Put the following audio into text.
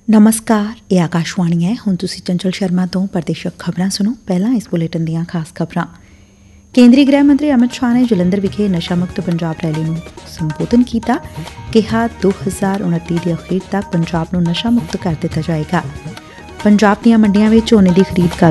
ਨਮਸਕਾਰ, ਇਹ ਆਕਾਸ਼ਵਾਣੀ ਹੈ। ਹੁਣ ਤੁਸੀਂ ਚੰਚਲ ਸ਼ਰਮਾ ਤੋਂ ਪ੍ਰਦੇਸ਼ਕ ਖਬਰਾਂ ਸੁਣੋ। ਪਹਿਲਾਂ ਇਸ ਬੁਲੇਟਿਨ ਦੀਆਂ ਖਾਸ ਖਬਰਾਂ। ਕੇਂਦਰੀ ਗ੍ਰਹਿ ਮੰਤਰੀ ਅਮਿਤ ਸ਼ਾਹ ਨੇ ਜਲੰਧਰ ਵਿਖੇ ਨਸ਼ਾ ਮੁਕਤ ਪੰਜਾਬ ਰੈਲੀ ਨੂੰ ਸੰਬੋਧਨ ਕੀਤਾ। ਕਿਹਾ 2029 ਦੀ ਅਖੀਰ ਤੱਕ ਪੰਜਾਬ ਨੂੰ ਨਸ਼ਾ ਮੁਕਤ ਕਰ ਦਿੱਤਾ ਜਾਏਗਾ। ਪੰਜਾਬ ਦੀਆਂ ਮੰਡੀਆਂ ਵਿੱਚ ਝੋਨੇ ਦੀ ਖਰੀਦ ਕੱਲ੍ਹ